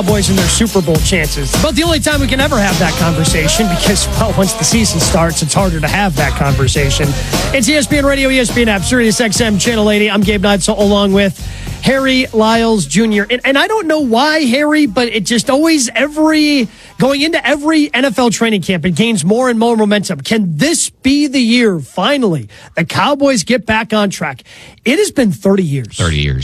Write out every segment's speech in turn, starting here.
Cowboys and their Super Bowl chances. But the only time we can ever have that conversation because, well, once the season starts, it's harder to have that conversation. It's ESPN Radio, ESPN app, Sirius XM, Channel 80. I'm Gabe Neitzel along with Harry Lyles Jr. And I don't know why, Harry, but it just always going into every NFL training camp, it gains more and more momentum. Can this be the year, finally, the Cowboys get back on track? It has been 30 years.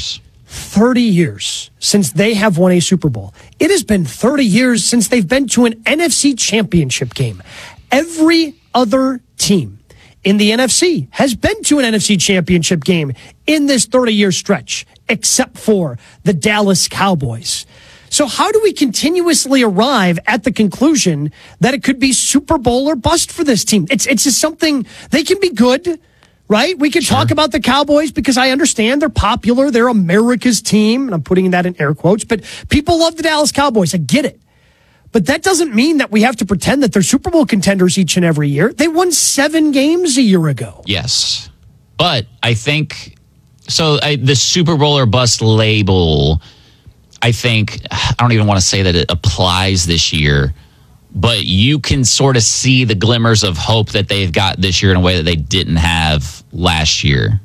30 years since they have won a Super Bowl. It has been 30 years since they've been to an NFC championship game. Every other team in the NFC has been to an NFC championship game in this 30-year stretch, except for the Dallas Cowboys. So how do we continuously arrive at the conclusion that it could be Super Bowl or bust for this team? It's just something, they can be good, right? We could talk about the Cowboys because I understand they're popular. They're America's team. And I'm putting that in air quotes. But people love the Dallas Cowboys. I get it. But that doesn't mean that we have to pretend that they're Super Bowl contenders each and every year. They won 7 games a year ago. Yes. But I think, the Super Bowl or bust label, I don't even want to say that it applies this year. But you can sort of see the glimmers of hope that they've got this year in a way that they didn't have last year.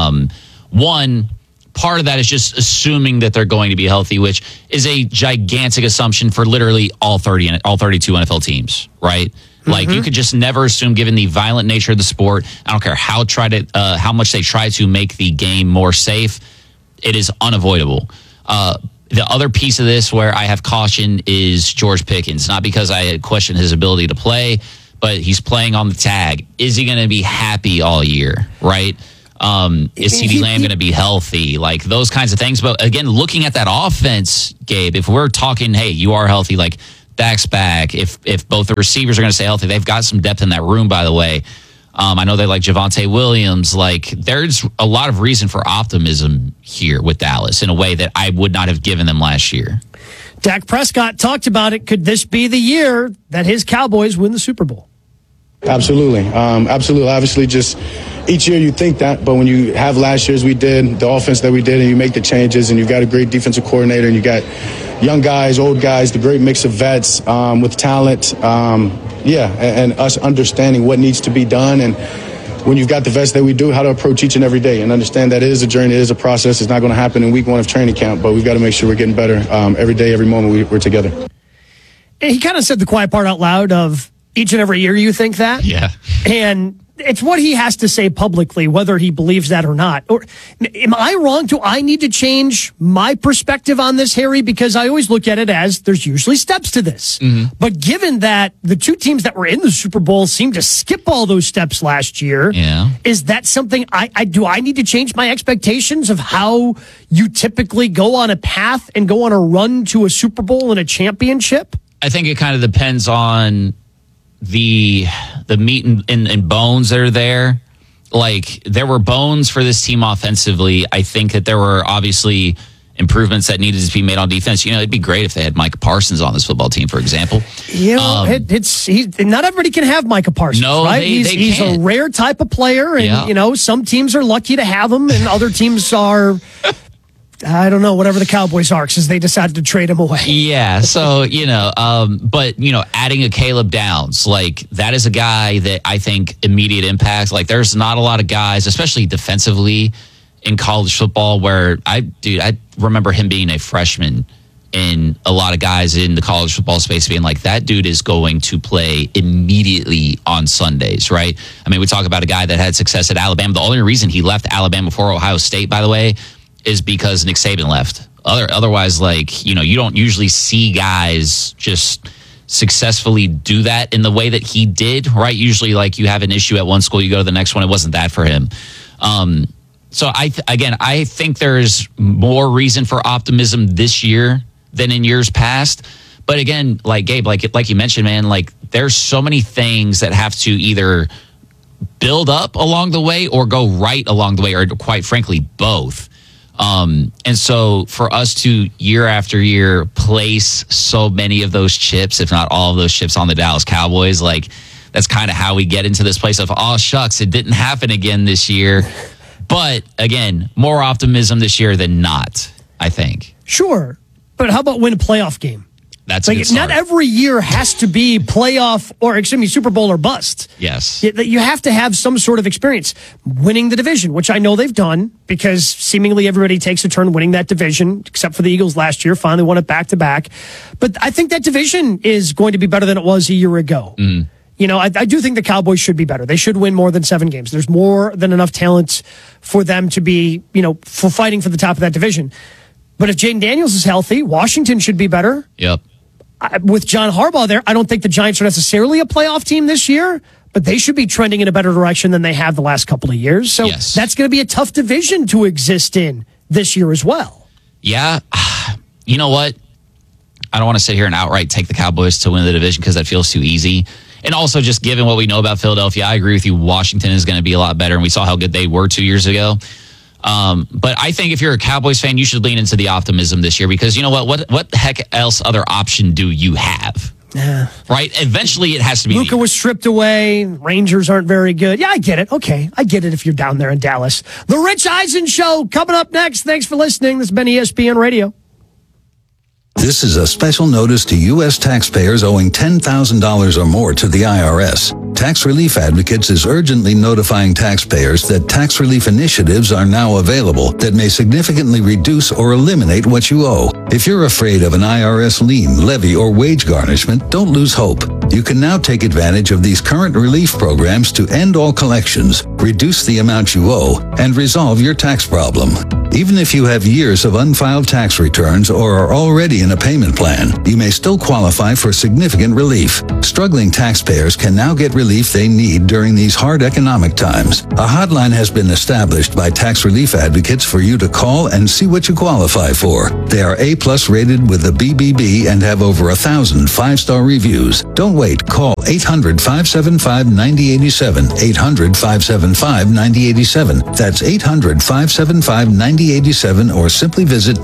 One, part of that is just assuming that they're going to be healthy, which is a gigantic assumption for literally all 32 NFL teams, right? Mm-hmm. Like, you could just never assume, given the violent nature of the sport. I don't care how much they try to make the game more safe. It is unavoidable. The other piece of this where I have caution is George Pickens, not because I had questioned his ability to play, but he's playing on the tag. Is he going to be happy all year, right? Is CeeDee Lamb going to be healthy? Like, those kinds of things. But again, looking at that offense, Gabe, if we're talking, hey, you are healthy, like Dak's back, if both the receivers are going to stay healthy, they've got some depth in that room, by the way. I know they like Javonte Williams. Like, there's a lot of reason for optimism here with Dallas in a way that I would not have given them last year. Dak Prescott talked about it. Could this be the year that his Cowboys win the Super Bowl? Absolutely. Absolutely. Obviously, just each year you think that, but when you have last year's we did, the offense that we did, and you make the changes, and you've got a great defensive coordinator, and you got young guys, old guys, the great mix of vets with talent, and us understanding what needs to be done, and when you've got the vets that we do, how to approach each and every day, and understand that it is a journey, it is a process. It's not going to happen in week 1 of training camp, but we've got to make sure we're getting better every day, every moment we're together. And he kind of said the quiet part out loud of each and every year you think that. Yeah. And it's what he has to say publicly, whether he believes that or not. Or am I wrong? Do I need to change my perspective on this, Harry? Because I always look at it as there's usually steps to this. Mm-hmm. But given that the two teams that were in the Super Bowl seemed to skip all those steps last year, is that something I need to change my expectations of how you typically go on a path and go on a run to a Super Bowl and a championship? I think it kind of depends on the meat and bones that are there. Like, there were bones for this team offensively. I think that there were obviously improvements that needed to be made on defense. You know, it'd be great if they had Micah Parsons on this football team, for example. You know, not everybody can have Micah Parsons, no, right? He's a rare type of player, and you know, some teams are lucky to have him, and other teams are. I don't know, whatever the Cowboys are, because they decided to trade him away. Yeah, so, but, adding a Caleb Downs, like, that is a guy that I think immediate impact. Like, there's not a lot of guys, especially defensively in college football, where I remember him being a freshman, and a lot of guys in the college football space being like, that dude is going to play immediately on Sundays, right? I mean, we talk about a guy that had success at Alabama. The only reason he left Alabama before Ohio State, by the way, is because Nick Saban left. Otherwise, like, you don't usually see guys just successfully do that in the way that he did, right? Usually, like, you have an issue at one school, you go to the next one. It wasn't that for him. So I think there's more reason for optimism this year than in years past. But again, like Gabe, like you mentioned, man, like, there's so many things that have to either build up along the way or go right along the way, or quite frankly, both. And so for us to year after year place so many of those chips, if not all of those chips, on the Dallas Cowboys, like, that's kind of how we get into this place of, oh, shucks, it didn't happen again this year. But again, more optimism this year than not, I think. Sure. But how about win a playoff game? That's a good start. Not every year has to be playoff or, Super Bowl or bust. Yes. You have to have some sort of experience. Winning the division, which I know they've done because seemingly everybody takes a turn winning that division, except for the Eagles last year, finally won it back-to-back. But I think that division is going to be better than it was a year ago. Mm. I do think the Cowboys should be better. They should win more than 7 games. There's more than enough talent for them to be, for fighting for the top of that division. But if Jaden Daniels is healthy, Washington should be better. Yep. With John Harbaugh there, I don't think the Giants are necessarily a playoff team this year, but they should be trending in a better direction than they have the last couple of years. So That's going to be a tough division to exist in this year as well. Yeah. You know what? I don't want to sit here and outright take the Cowboys to win the division because that feels too easy. And also, just given what we know about Philadelphia, I agree with you. Washington is going to be a lot better, and we saw how good they were 2 years ago. But I think if you're a Cowboys fan, you should lean into the optimism this year because you know what? What the heck else other option do you have? Yeah. Right? Eventually, it has to be. Luka was stripped away. Rangers aren't very good. Yeah, I get it. Okay, I get it if you're down there in Dallas. The Rich Eisen Show coming up next. Thanks for listening. This has been ESPN Radio. This is a special notice to U.S. taxpayers owing $10,000 or more to the IRS. Tax Relief Advocates is urgently notifying taxpayers that tax relief initiatives are now available that may significantly reduce or eliminate what you owe. If you're afraid of an IRS lien, levy, or wage garnishment, don't lose hope. You can now take advantage of these current relief programs to end all collections, reduce the amount you owe, and resolve your tax problem. Even if you have years of unfiled tax returns or are already in a payment plan, you may still qualify for significant relief. Struggling taxpayers can now get relief they need during these hard economic times. A hotline has been established by Tax Relief Advocates for you to call and see what you qualify for. They are A+ rated with the BBB and have over 1,000 5-star reviews. Don't wait. Call 800-575-9087. 800-575-9087. That's 800-575-9087 or simply visit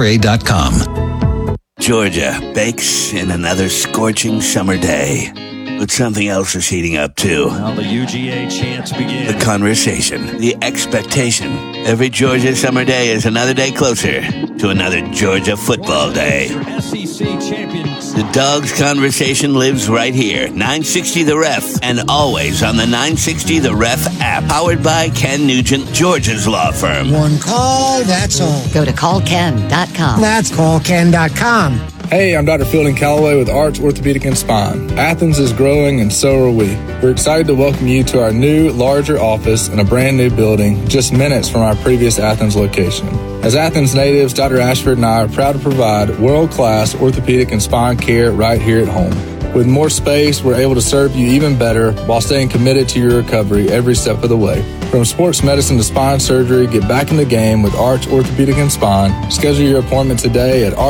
TRA.com. Georgia bakes in another scorching summer day. But something else is heating up, too. Now the UGA chants begin. The conversation, the expectation. Every Georgia summer day is another day closer to another Georgia football day. SEC champions. The Dogs conversation lives right here. 960 The Ref, and always on the 960 The Ref app. Powered by Ken Nugent, Georgia's law firm. One call, that's all. Go to callken.com. That's callken.com. Hey, I'm Dr. Fielding Calloway with Arch Orthopedic and Spine. Athens is growing and so are we. We're excited to welcome you to our new, larger office in a brand new building just minutes from our previous Athens location. As Athens natives, Dr. Ashford and I are proud to provide world-class orthopedic and spine care right here at home. With more space, we're able to serve you even better while staying committed to your recovery every step of the way. From sports medicine to spine surgery, get back in the game with Arch Orthopedic and Spine. Schedule your appointment today at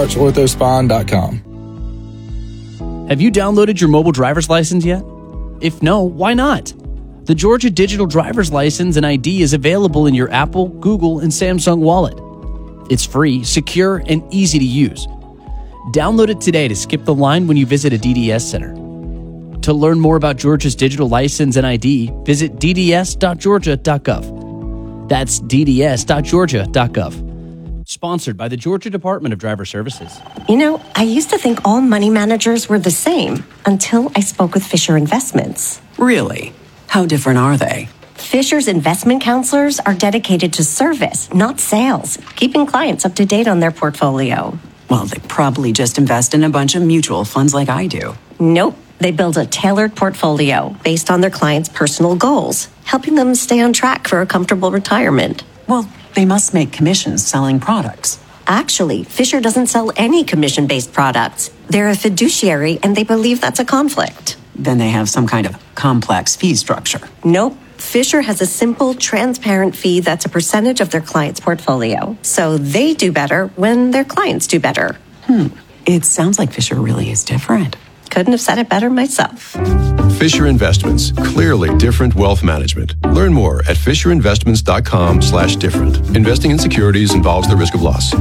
archorthospine.com. Have you downloaded your mobile driver's license yet? If no, why not? The Georgia Digital Driver's License and ID is available in your Apple, Google, and Samsung wallet. It's free, secure, and easy to use. Download it today to skip the line when you visit a DDS center. To learn more about Georgia's digital license and ID, visit dds.georgia.gov. That's dds.georgia.gov. Sponsored by the Georgia Department of Driver Services. You know, I used to think all money managers were the same until I spoke with Fisher Investments. Really? How different are they? Fisher's investment counselors are dedicated to service, not sales, keeping clients up to date on their portfolio. Well, they probably just invest in a bunch of mutual funds like I do. Nope. They build a tailored portfolio based on their clients' personal goals, helping them stay on track for a comfortable retirement. Well, they must make commissions selling products. Actually, Fisher doesn't sell any commission-based products. They're a fiduciary, and they believe that's a conflict. Then they have some kind of complex fee structure. Nope. Fisher has a simple, transparent fee that's a percentage of their client's portfolio. So they do better when their clients do better. It sounds like Fisher really is different. Couldn't have said it better myself. Fisher Investments. Clearly different wealth management. Learn more at fisherinvestments.com/different. Investing in securities involves the risk of loss.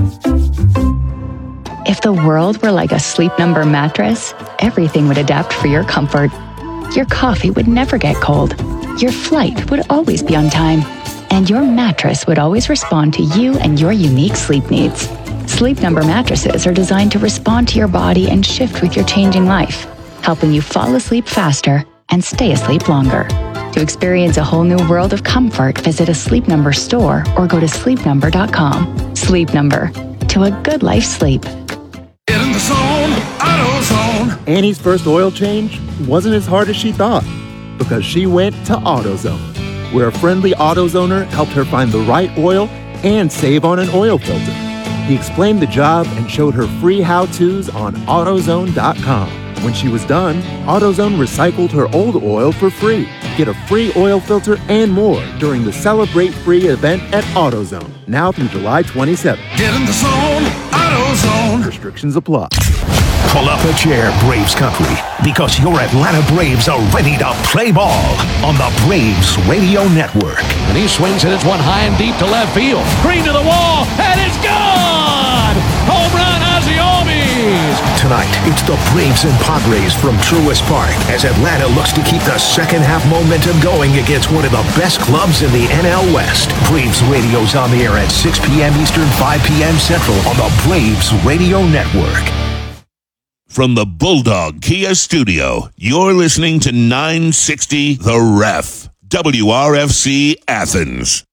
If the world were like a Sleep Number mattress, everything would adapt for your comfort. Your coffee would never get cold. Your flight would always be on time. And your mattress would always respond to you and your unique sleep needs. Sleep Number mattresses are designed to respond to your body and shift with your changing life, helping you fall asleep faster and stay asleep longer. To experience a whole new world of comfort, visit a Sleep Number store or go to sleepnumber.com. Sleep Number. To a good life sleep. Get in the zone, AutoZone. Annie's first oil change wasn't as hard as she thought because she went to AutoZone, where a friendly AutoZoner helped her find the right oil and save on an oil filter. He explained the job and showed her free how-tos on AutoZone.com. When she was done, AutoZone recycled her old oil for free. Get a free oil filter and more during the Celebrate Free event at AutoZone, now through July 27th. Get in the zone, AutoZone. Restrictions apply. Pull up a chair, Braves country, because your Atlanta Braves are ready to play ball on the Braves Radio Network. And he swings it. It's one high and deep to left field. Green to the wall, and it's gone! Home run, Ozzie Albies! Tonight, it's the Braves and Padres from Truist Park as Atlanta looks to keep the second half momentum going against one of the best clubs in the NL West. Braves Radio's on the air at 6 p.m. Eastern, 5 p.m. Central on the Braves Radio Network. From the Bulldog Kia Studio, you're listening to 960 The Ref, WRFC Athens.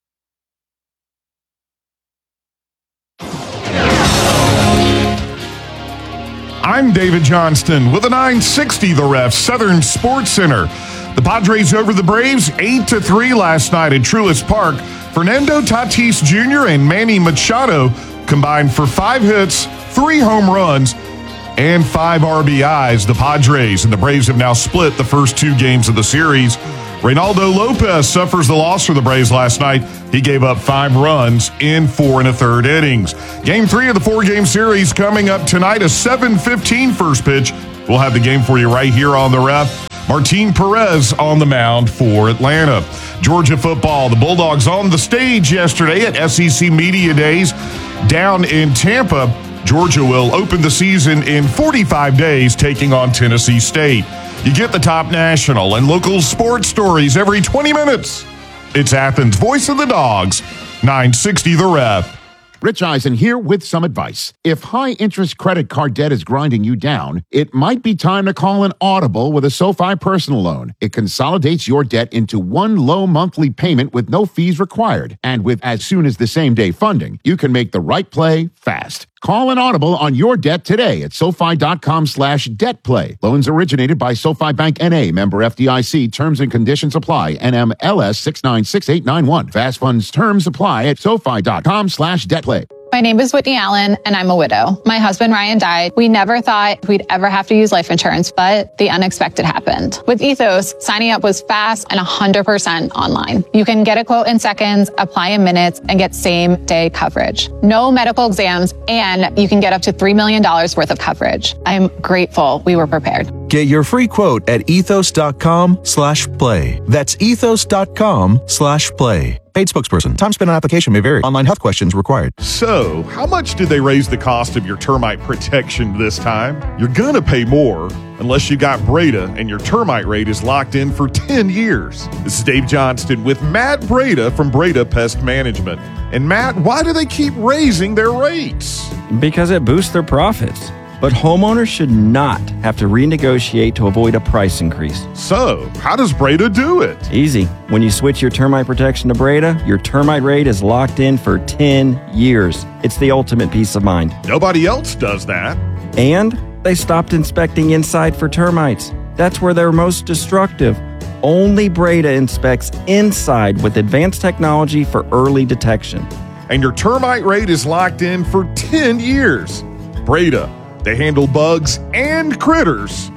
I'm David Johnston with a 960 The Ref, Southern Sports Center. The Padres over the Braves 8-3 last night at Truist Park. Fernando Tatis Jr. and Manny Machado combined for 5 hits, 3 home runs, and 5 RBIs. The Padres and the Braves have now split the first 2 games of the series. Reynaldo Lopez suffers the loss for the Braves last night. He gave up 5 runs in 4 1/3 innings. Game 3 of the 4-game series coming up tonight, a 7:15 first pitch. We'll have the game for you right here on the Ref. Martin Perez on the mound for Atlanta. Georgia football, the Bulldogs on the stage yesterday at SEC Media Days down in Tampa. Georgia will open the season in 45 days, taking on Tennessee State. You get the top national and local sports stories every 20 minutes. It's Athens' Voice of the Dogs, 960 The Ref. Rich Eisen here with some advice. If high-interest credit card debt is grinding you down, it might be time to call an Audible with a SoFi personal loan. It consolidates your debt into one low monthly payment with no fees required. And with as soon as the same-day funding, you can make the right play fast. Call an Audible on your debt today at SoFi.com/debtplay. Loans originated by SoFi Bank N.A., member FDIC. Terms and conditions apply. NMLS 696891. Fast funds terms apply at SoFi.com/debtplay. My name is Whitney Allen, and I'm a widow. My husband, Ryan, died. We never thought we'd ever have to use life insurance, but the unexpected happened. With Ethos, signing up was fast and 100% online. You can get a quote in seconds, apply in minutes, and get same-day coverage. No medical exams, and you can get up to $3 million worth of coverage. I'm grateful we were prepared. Get your free quote at ethos.com/play. That's ethos.com/play. Paid spokesperson. Time spent on application may vary. Online health questions required. So, how much did they raise the cost of your termite protection this time? You're gonna pay more unless you got Breda and your termite rate is locked in for 10 years. This is Dave Johnston with Matt Breda from Breda Pest Management. And Matt, why do they keep raising their rates? Because it boosts their profits. But homeowners should not have to renegotiate to avoid a price increase. So, how does Breda do it? Easy. When you switch your termite protection to Breda, your termite rate is locked in for 10 years. It's the ultimate peace of mind. Nobody else does that. And they stopped inspecting inside for termites. That's where they're most destructive. Only Breda inspects inside with advanced technology for early detection. And your termite rate is locked in for 10 years. Breda. They handle bugs and critters.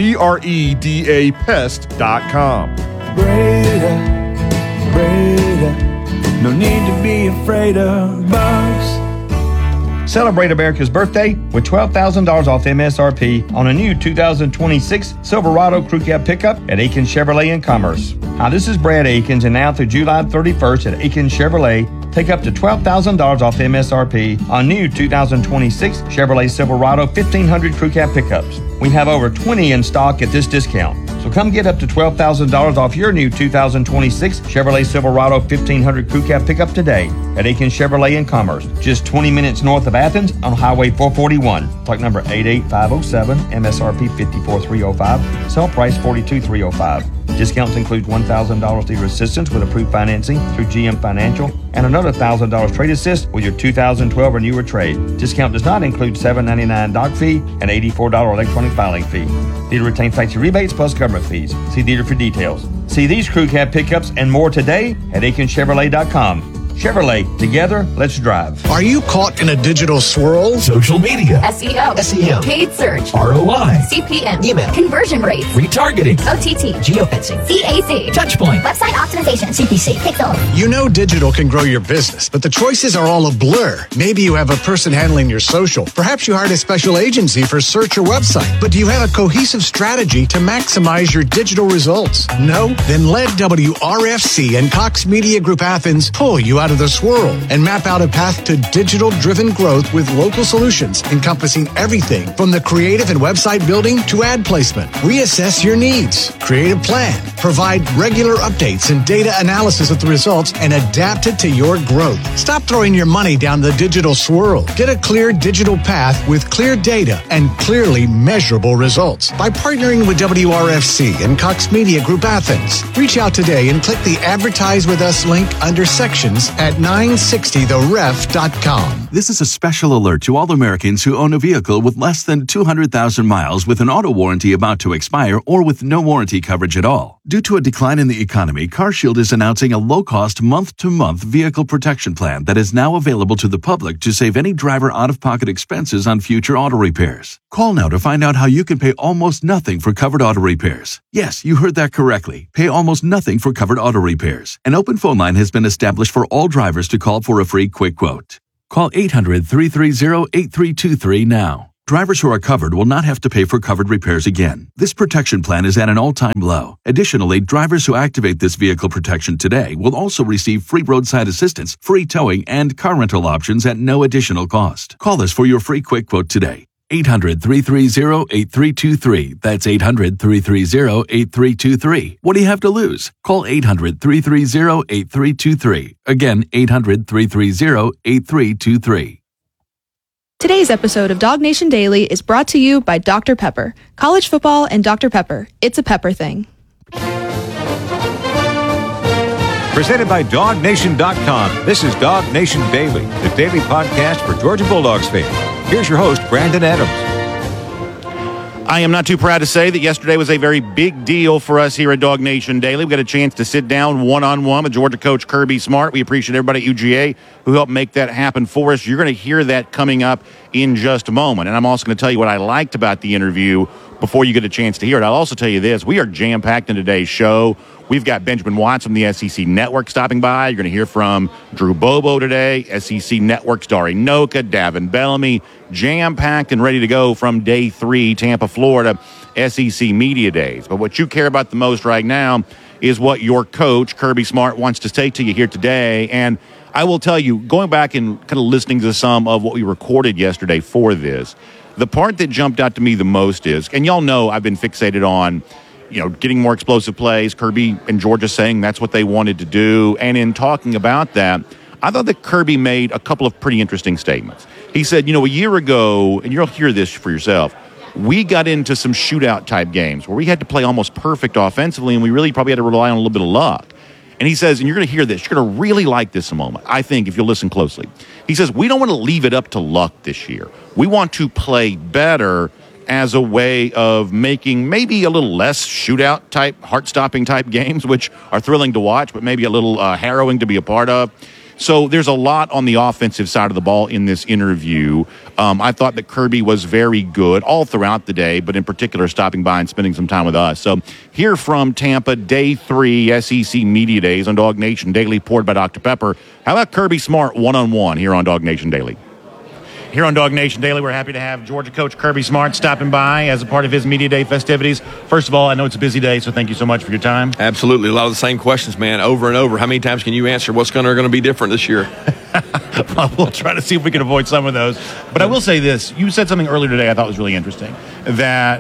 BREDA Pest.com. Breda, no need to be afraid of bugs. Celebrate America's birthday with $12,000 off MSRP on a new 2026 Silverado Crew Cab pickup at Aikens Chevrolet in Commerce. Hi, this is Brad Aikens, and now through July 31st at Aikens Chevrolet, take up to $12,000 off MSRP on new 2026 Chevrolet Silverado 1500 Crew Cab pickups. We have over 20 in stock at this discount. So come get up to $12,000 off your new 2026 Chevrolet Silverado 1500 Crew Cab pickup today at Aikens Chevrolet in Commerce, just 20 minutes north of Athens on Highway 441. Talk number 88507, MSRP 54305, sell price 42305. Discounts include $1,000 dealer assistance with approved financing through GM Financial and another $1,000 trade assist with your 2012 or newer trade. Discount does not include $7.99 doc fee and $84 electronic filing fee. Dealer retains factory rebates plus government fees. See dealer for details. See these crew cab pickups and more today at AikenChevrolet.com. Chevrolet, together, let's drive. Are you caught in a digital swirl? Social media, SEO, SEM, paid search, ROI, CPM, email, conversion rates, retargeting, OTT, geofencing, CAC, touchpoint, website optimization, CPC, Pixel. You know digital can grow your business, but the choices are all a blur. Maybe you have a person handling your social. Perhaps you hired a special agency for search or website. But do you have a cohesive strategy to maximize your digital results? No? Then let WRFC and Cox Media Group Athens pull you out of the swirl and map out a path to digital-driven growth with local solutions encompassing everything from the creative and website building to ad placement. Reassess your needs, create a plan, provide regular updates and data analysis of the results, and adapt it to your growth. Stop throwing your money down the digital swirl. Get a clear digital path with clear data and clearly measurable results by partnering with WRFC and Cox Media Group Athens. Reach out today and click the Advertise With Us link under Sections at 960theref.com. This is a special alert to all Americans who own a vehicle with less than 200,000 miles with an auto warranty about to expire or with no warranty coverage at all. Due to a decline in the economy, CarShield is announcing a low-cost month-to-month vehicle protection plan that is now available to the public to save any driver out-of-pocket expenses on future auto repairs. Call now to find out how you can pay almost nothing for covered auto repairs. Yes, you heard that correctly. Pay almost nothing for covered auto repairs. An open phone line has been established for all drivers to call for a free quick quote. Call 800-330-8323 now. Drivers who are covered will not have to pay for covered repairs again. This protection plan is at an all-time low. Additionally, drivers who activate this vehicle protection today will also receive free roadside assistance, free towing, and car rental options at no additional cost. Call us for your free quick quote today. 800-330-8323. That's 800-330-8323. What do you have to lose? Call 800-330-8323. Again, 800-330-8323. Today's episode of Dog Nation Daily is brought to you by Dr. Pepper. College football and Dr. Pepper. It's a pepper thing. Presented by DogNation.com. This is Dog Nation Daily, the daily podcast for Georgia Bulldogs fans. Here's your host, Brandon Adams. I am not too proud to say that yesterday was a very big deal for us here at Dog Nation Daily. We got a chance to sit down one-on-one with Georgia coach Kirby Smart. We appreciate everybody at UGA who helped make that happen for us. You're going to hear that coming up in just a moment. And I'm also going to tell you what I liked about the interview before you get a chance to hear it. I'll also tell you this. We are jam-packed in today's show. We've got Benjamin Watts from the SEC Network stopping by. You're going to hear from Drew Bobo today, SEC Network's Dari Noka, Davin Bellamy, jam-packed and ready to go from day 3, Tampa, Florida, SEC Media Days. But what you care about the most right now is what your coach, Kirby Smart, wants to say to you here today. And I will tell you, going back and kind of listening to some of what we recorded yesterday for this, the part that jumped out to me the most is, and y'all know I've been fixated on, getting more explosive plays, Kirby and Georgia saying that's what they wanted to do. And in talking about that, I thought that Kirby made a couple of pretty interesting statements. He said, a year ago, and you'll hear this for yourself, we got into some shootout type games where we had to play almost perfect offensively, and we really probably had to rely on a little bit of luck. And he says, and you're going to hear this, you're going to really like this a moment, I think, if you'll listen closely. He says, we don't want to leave it up to luck this year. We want to play better as a way of making maybe a little less shootout type, heart-stopping type games, which are thrilling to watch, but maybe a little harrowing to be a part of. So there's a lot on the offensive side of the ball in this interview. I thought that Kirby was very good all throughout the day, but in particular stopping by and spending some time with us. So here from Tampa, day 3 SEC Media Days on Dog Nation Daily, poured by Dr. Pepper. How about Kirby Smart one-on-one here on Dog Nation Daily? Here on Dog Nation Daily, we're happy to have Georgia coach Kirby Smart stopping by as a part of his Media Day festivities. First of all, I know it's a busy day, so thank you so much for your time. Absolutely. A lot of the same questions, man, over and over. How many times can you answer what's going to be different this year? We'll try to see if we can avoid some of those. But I will say this. You said something earlier today I thought was really interesting, that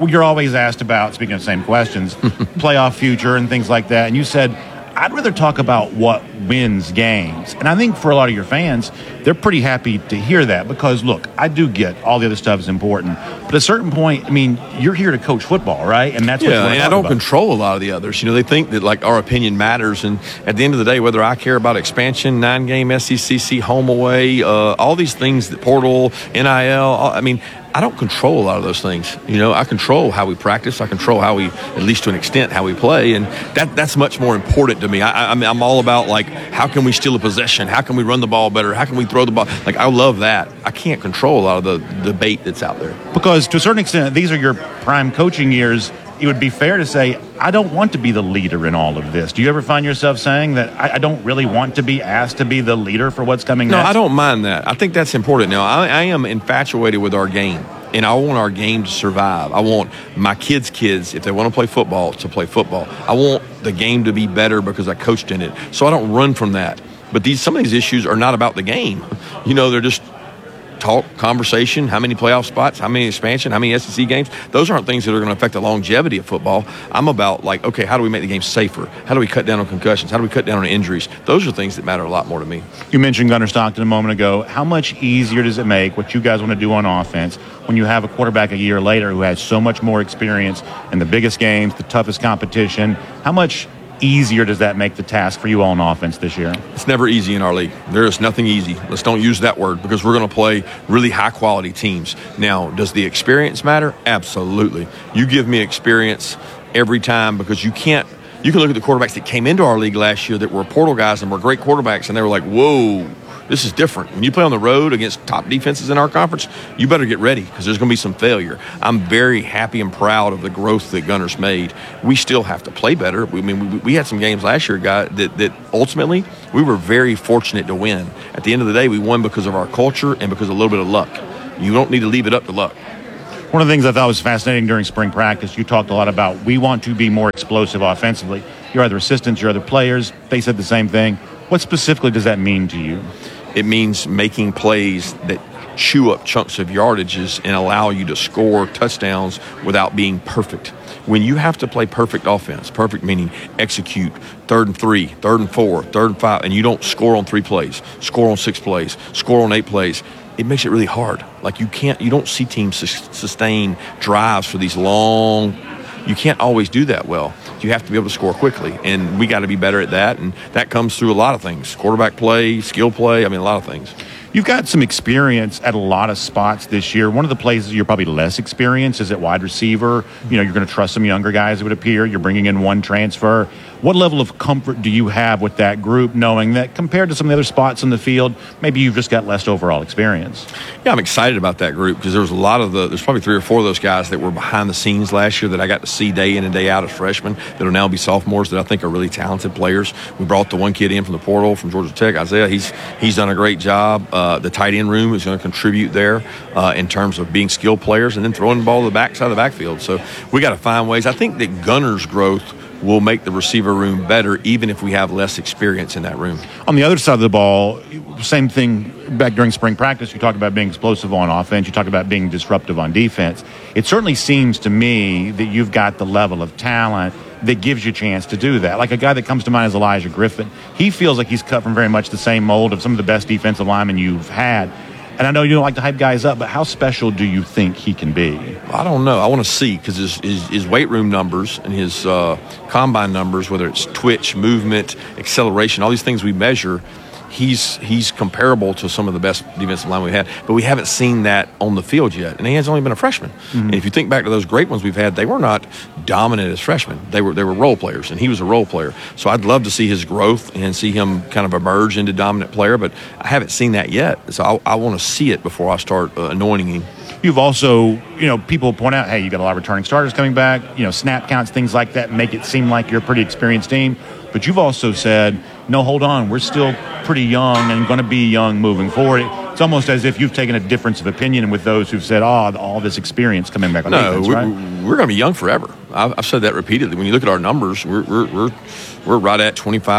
you're always asked about, speaking of the same questions, playoff future and things like that. And you said, I'd rather talk about what wins games. And I think for a lot of your fans, they're pretty happy to hear that because, look, I do get all the other stuff is important. But at a certain point, I mean, you're here to coach football, right? And that's what and I don't control a lot of the others. You know, they think that, like, our opinion matters. And at the end of the day, whether I care about expansion, 9-game SEC, home away, all these things, the portal, NIL, I mean, I don't control a lot of those things. You know, I control how we practice. I control how we, at least to an extent, how we play. And that's much more important to me. I'm all about, like, how can we steal a possession? How can we run the ball better? How can we throw the ball? Like, I love that. I can't control a lot of the debate that's out there. Because to a certain extent, these are your prime coaching years. It would be fair to say, I don't want to be the leader in all of this. Do you ever find yourself saying that I don't really want to be asked to be the leader for what's coming next? No, I don't mind that. I think that's important. Now, I am infatuated with our game, and I want our game to survive. I want my kids, if they want to play football, to play football. I want the game to be better because I coached in it. So I don't run from that. But some of these issues are not about the game. You know, they're just talk, conversation, how many playoff spots, how many expansion, how many SEC games. Those aren't things that are going to affect the longevity of football. I'm about, like, okay, how do we make the game safer? How do we cut down on concussions? How do we cut down on injuries? Those are things that matter a lot more to me. You mentioned Gunnar Stockton a moment ago. How much easier does it make what you guys want to do on offense when you have a quarterback a year later who has so much more experience in the biggest games, the toughest competition? How much easier does that make the task for you all on offense this year? It's never easy in our league. There is nothing easy. Let's don't use that word because we're going to play really high-quality teams. Now, does the experience matter? Absolutely. You give me experience every time because you can look at the quarterbacks that came into our league last year that were portal guys and were great quarterbacks, and they were like, whoa, this is different. When you play on the road against top defenses in our conference, you better get ready because there's going to be some failure. I'm very happy and proud of the growth that Gunnar's made. We still have to play better. We had some games last year, that ultimately we were very fortunate to win. At the end of the day, we won because of our culture and because of a little bit of luck. You don't need to leave it up to luck. One of the things I thought was fascinating during spring practice, you talked a lot about we want to be more explosive offensively. Your other assistants, your other players, they said the same thing. What specifically does that mean to you? It means making plays that chew up chunks of yardages and allow you to score touchdowns without being perfect. When you have to play perfect offense, perfect meaning execute 3rd and 3, 3rd and 4, 3rd and 5, and you don't score on 3 plays, score on 6 plays, score on 8 plays, it makes it really hard. Like you don't see teams sustain drives for these long. You can't always do that well. You have to be able to score quickly, and we got to be better at that, and that comes through a lot of things. Quarterback play, skill play, a lot of things. You've got some experience at a lot of spots this year. One of the places you're probably less experienced is at wide receiver. You know, you're going to trust some younger guys, it would appear. You're bringing in one transfer. What level of comfort do you have with that group, knowing that compared to some of the other spots in the field, maybe you've just got less overall experience? Yeah, I'm excited about that group because there was there's probably 3 or 4 of those guys that were behind the scenes last year that I got to see day in and day out as freshmen that will now be sophomores that I think are really talented players. We brought the one kid in from the portal from Georgia Tech, Isaiah. He's done a great job. The tight end room is going to contribute there in terms of being skilled players and then throwing the ball to the backside of the backfield. So we got to find ways. I think that Gunnar's growth will make the receiver room better even if we have less experience in that room. On the other side of the ball, same thing back during spring practice. You talked about being explosive on offense. You talked about being disruptive on defense. It certainly seems to me that you've got the level of talent that gives you a chance to do that. Like a guy that comes to mind is Elijah Griffin. He feels like he's cut from very much the same mold of some of the best defensive linemen you've had. And I know you don't like to hype guys up, but how special do you think he can be? I don't know. I want to see because his weight room numbers and his combine numbers, whether it's twitch, movement, acceleration, all these things we measure, he's comparable to some of the best defensive line we've had, but we haven't seen that on the field yet. And he has only been a freshman. Mm-hmm. And if you think back to those great ones we've had, they were not dominant as freshmen. They were role players, and he was a role player. So I'd love to see his growth and see him kind of emerge into dominant player, but I haven't seen that yet. So I want to see it before I start anointing him. You've also, people point out, hey, you got a lot of returning starters coming back, snap counts, things like that make it seem like you're a pretty experienced team. But you've also said, no, hold on, we're still pretty young and going to be young moving forward. It's almost as if you've taken a difference of opinion with those who've said, all this experience coming back on defense, right? We're going to be young forever. I've said that repeatedly. When you look at our numbers, we're right at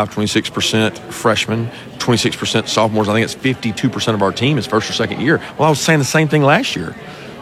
26% freshmen, 26% sophomores. I think it's 52% of our team is first or second year. Well, I was saying the same thing last year.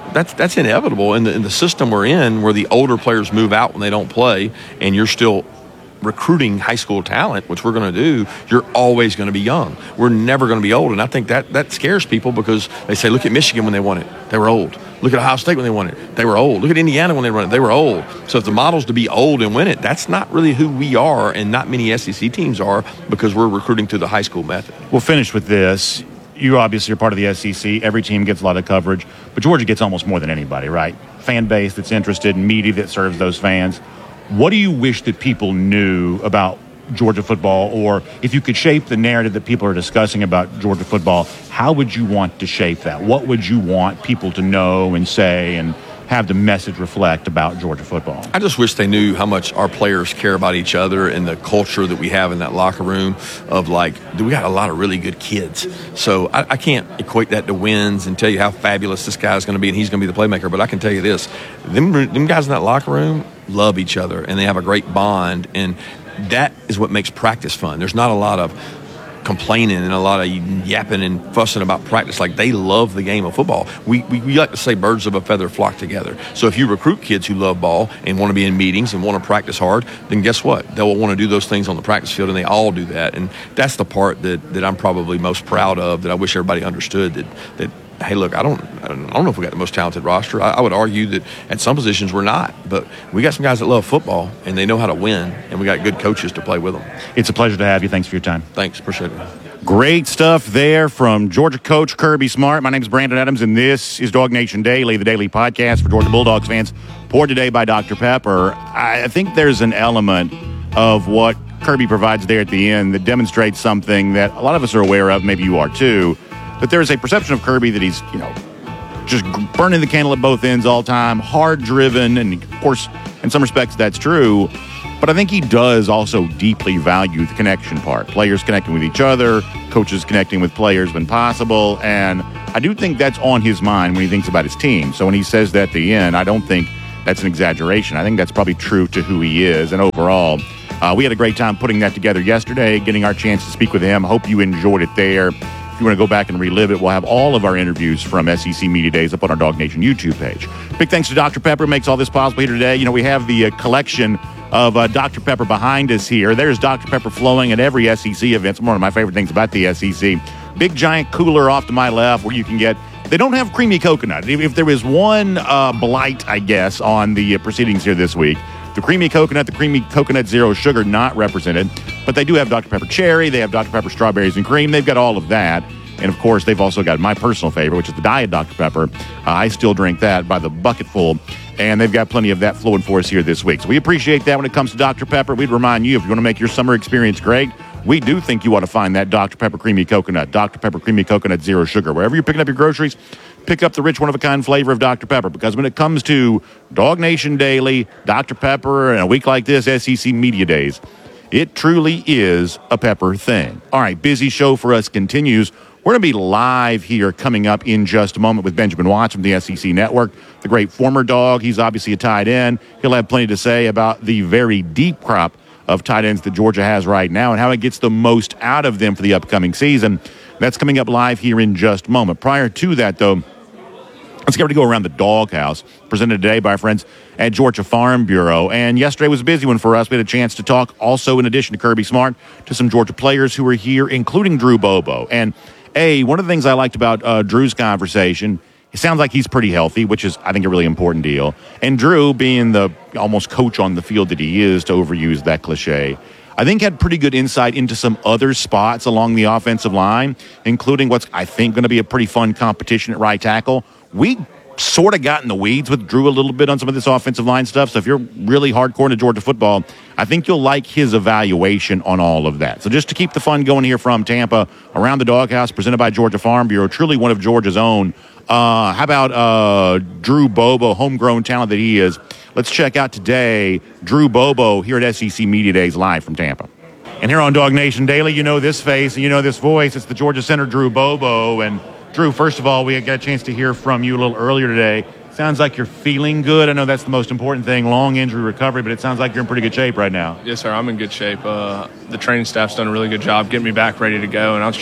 that's inevitable in the system we're in, where the older players move out when they don't play, and you're still recruiting high school talent, which we're going to do. You're always going to be young. We're never going to be old, and I think that scares people, because they say, look at Michigan when they won it, they were old. Look at Ohio State when they won it, they were old. Look at Indiana when they won it, they were old. So if the model's to be old and win it, that's not really who we are, and not many SEC teams are, because we're recruiting through the high school method. We'll finish with this. You obviously are part of the SEC. Every team gets a lot of coverage, but Georgia gets almost more than anybody, right? Fan base that's interested, media that serves those fans. What do you wish that people knew about Georgia football, or if you could shape the narrative that people are discussing about Georgia football, how would you want to shape that? What would you want people to know and say and have the message reflect about Georgia football? I just wish they knew how much our players care about each other, and the culture that we have in that locker room of, like, we got a lot of really good kids. So I can't equate that to wins and tell you how fabulous this guy's going to be and he's going to be the playmaker, but I can tell you this, them guys in that locker room love each other, and they have a great bond, and that is what makes practice fun. There's not a lot of complaining and a lot of yapping and fussing about practice. Like, they love the game of football. We like to say birds of a feather flock together. So if you recruit kids who love ball and want to be in meetings and want to practice hard, then guess what? They'll want to do those things on the practice field, and they all do that. And that's the part that I'm probably most proud of, that I wish everybody understood, that hey, look, I don't know if we got the most talented roster. I would argue that at some positions we're not, but we got some guys that love football and they know how to win, and we got good coaches to play with them. It's a pleasure to have you. Thanks for your time. Thanks. Appreciate it. Great stuff there from Georgia coach Kirby Smart. My name is Brandon Adams, and this is Dog Nation Daily, the daily podcast for Georgia Bulldogs fans, poured today by Dr. Pepper. I think there's an element of what Kirby provides there at the end that demonstrates something that a lot of us are aware of, maybe you are too, but there's a perception of Kirby that he's, just burning the candle at both ends all the time, hard-driven, and of course, in some respects, that's true. But I think he does also deeply value the connection part. Players connecting with each other, coaches connecting with players when possible, and I do think that's on his mind when he thinks about his team. So when he says that at the end, I don't think that's an exaggeration. I think that's probably true to who he is, and overall, we had a great time putting that together yesterday, getting our chance to speak with him. Hope you enjoyed it there. If you want to go back and relive it, we'll have all of our interviews from SEC Media Days up on our Dog Nation YouTube page. Big thanks to Dr. Pepper, who makes all this possible here today. We have the collection of Dr. Pepper behind us here. There's Dr. Pepper flowing at every SEC event. It's one of my favorite things about the SEC. Big giant cooler off to my left where you can get, they don't have creamy coconut. If there was one blight, I guess, on the proceedings here this week, the creamy coconut zero sugar not represented, but they do have Dr. Pepper cherry, they have Dr. Pepper strawberries and cream, they've got all of that. And of course, they've also got my personal favorite, which is the Diet Dr. Pepper. I still drink that by the bucketful, and they've got plenty of that flowing for us here this week. So we appreciate that when it comes to Dr. Pepper. We'd remind you, if you want to make your summer experience great, we do think you ought to find that Dr. Pepper Creamy Coconut, Dr. Pepper Creamy Coconut Zero Sugar. Wherever you're picking up your groceries, pick up the rich, one-of-a-kind flavor of Dr. Pepper, because when it comes to Dog Nation Daily, Dr. Pepper, and a week like this, SEC Media Days, it truly is a Pepper thing. All right, busy show for us continues. We're going to be live here coming up in just a moment with Benjamin Watts from the SEC Network, the great former Dog. He's obviously a tight end. He'll have plenty to say about the very deep crop of tight ends that Georgia has right now and how it gets the most out of them for the upcoming season. That's coming up live here in just a moment. Prior to that, though, let's get ready to go around the doghouse, presented today by our friends at Georgia Farm Bureau. And yesterday was a busy one for us. We had a chance to talk also, in addition to Kirby Smart, to some Georgia players who were here, including Drew Bobo. And one of the things I liked about Drew's conversation, it sounds like he's pretty healthy, which is, I think, a really important deal. And Drew, being the almost coach on the field that he is, to overuse that cliche, I think had pretty good insight into some other spots along the offensive line, including what's, I think, going to be a pretty fun competition at right tackle. We sort of got in the weeds with Drew a little bit on some of this offensive line stuff. So if you're really hardcore into Georgia football, I think you'll like his evaluation on all of that. So just to keep the fun going here from Tampa, around the doghouse, presented by Georgia Farm Bureau, truly one of Georgia's own. How about Drew Bobo, homegrown talent that he is? Let's check out today Drew Bobo here at SEC Media Days live from Tampa. And here on Dog Nation Daily, you know this face and you know this voice. It's the Georgia center, Drew Bobo. And Drew, first of all, we got a chance to hear from you a little earlier today. Sounds like you're feeling good. I know that's the most important thing, long injury recovery, but it sounds like you're in pretty good shape right now. Yes, sir. I'm in good shape. The training staff's done a really good job getting me back ready to go, and I should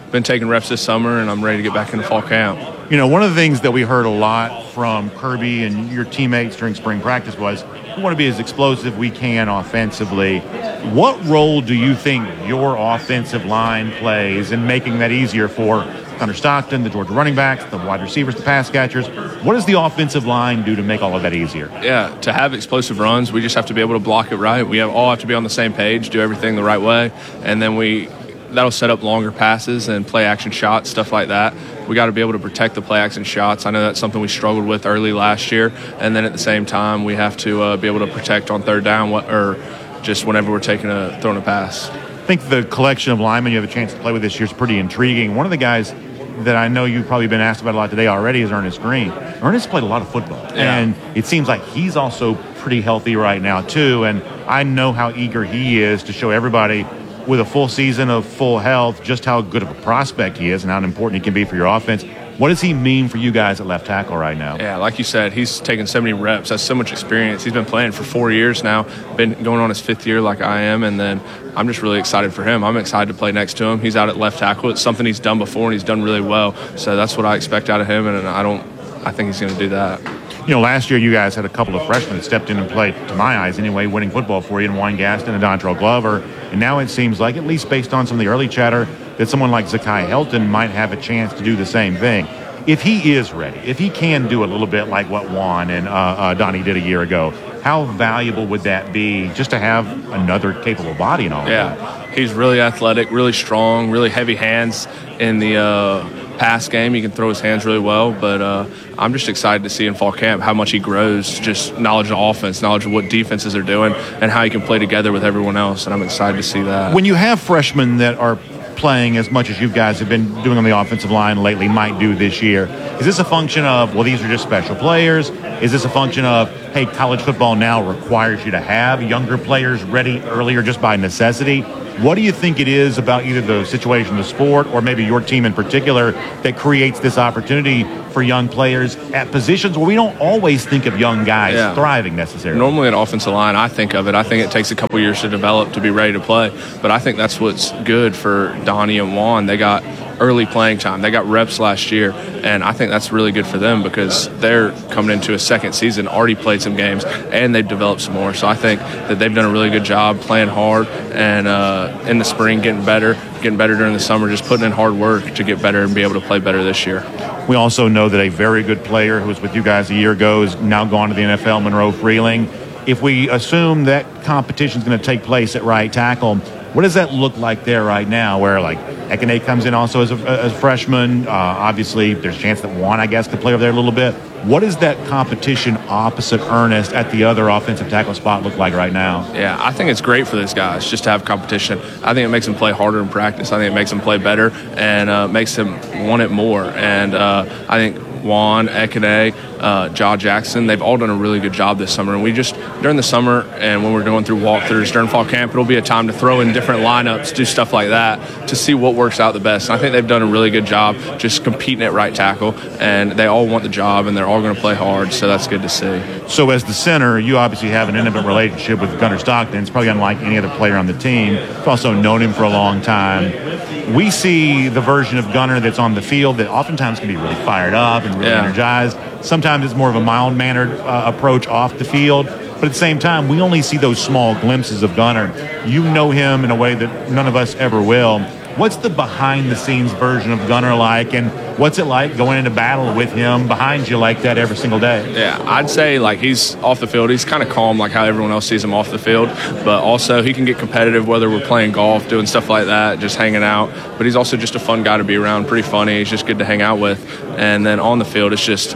been taking reps this summer, and I'm ready to get back into fall camp. You know, one of the things that we heard a lot from Kirby and your teammates during spring practice was we want to be as explosive we can offensively. What role do you think your offensive line plays in making that easier for Gunnar Stockton, the Georgia running backs, the wide receivers, the pass catchers? What does the offensive line do to make all of that easier? Yeah, to have explosive runs, we just have to be able to block it right. We all have to be on the same page, do everything the right way, and then that'll set up longer passes and play action shots, stuff like that. We got to be able to protect the play action shots. I know that's something we struggled with early last year, and then at the same time, we have to be able to protect on third down or just whenever we're throwing a pass. I think the collection of linemen you have a chance to play with this year is pretty intriguing. One of the guys that I know you've probably been asked about a lot today already is Ernest Green. Ernest played a lot of football, and it seems like he's also pretty healthy right now too, and I know how eager he is to show everybody with a full season of full health just how good of a prospect he is and how important he can be for your offense. What does he mean for you guys at left tackle right now? Yeah, like you said, he's taken so many reps, has so much experience. He's been playing for 4 years now, been going on his 5th year like I am, and then I'm just really excited for him. I'm excited to play next to him. He's out at left tackle. It's something he's done before, and he's done really well. So that's what I expect out of him, and I think he's going to do that. You know, last year you guys had a couple of freshmen that stepped in and played, to my eyes anyway, winning football for you in Juan Gaston and Dontrell Glover. And now it seems like, at least based on some of the early chatter, that someone like Zakai Helton might have a chance to do the same thing. If he is ready, if he can do a little bit like what Juan and Donnie did a year ago, how valuable would that be just to have another capable body and all that? Yeah, he's really athletic, really strong, really heavy hands in the pass game. He can throw his hands really well, but I'm just excited to see in fall camp how much he grows, just knowledge of offense, knowledge of what defenses are doing, and how he can play together with everyone else, and I'm excited to see that. When you have freshmen that are playing as much as you guys have been doing on the offensive line lately, might do this year, is this a function of, well, these are just special players? Is this a function of, hey, college football now requires you to have younger players ready earlier just by necessity? What do you think it is about either the situation of the sport or maybe your team in particular that creates this opportunity for young players at positions where we don't always think of young guys thriving necessarily? Normally at offensive line, I think it takes a couple years to develop to be ready to play. But I think that's what's good for Donnie and Juan. They got early playing time. They got reps last year, and I think that's really good for them because they're coming into a second season, already played some games, and they've developed some more. So I think that they've done a really good job playing hard and in the spring getting better during the summer, just putting in hard work to get better and be able to play better this year. We also know that a very good player who was with you guys a year ago is now gone to the NFL, Monroe Freeling. If we assume that competition is going to take place at right tackle, what does that look like there right now where, like, Ekene comes in also as a freshman? Obviously, there's a chance that Juan, I guess, could play over there a little bit. What does that competition opposite Ernest at the other offensive tackle spot look like right now? Yeah, I think it's great for these guys just to have competition. I think it makes them play harder in practice. I think it makes them play better and makes them want it more. And I think Juan, Ekene, Jaw Jackson, they've all done a really good job this summer. And we just, during the summer and when we're going through walkthroughs during fall camp, it'll be a time to throw in different lineups, do stuff like that to see what works out the best. And I think they've done a really good job just competing at right tackle. And they all want the job and they're all going to play hard. So that's good to see. So as the center, you obviously have an intimate relationship with Gunnar Stockton. It's probably unlike any other player on the team. You've also known him for a long time. We see the version of Gunnar that's on the field that oftentimes can be really fired up and really energized. Sometimes it's more of a mild-mannered approach off the field. But at the same time, we only see those small glimpses of Gunnar. You know him in a way that none of us ever will. What's the behind-the-scenes version of Gunnar like, and what's it like going into battle with him behind you like that every single day? Yeah, I'd say like he's off the field. He's kind of calm like how everyone else sees him off the field, but also he can get competitive whether we're playing golf, doing stuff like that, just hanging out. But he's also just a fun guy to be around, pretty funny. He's just good to hang out with. And then on the field,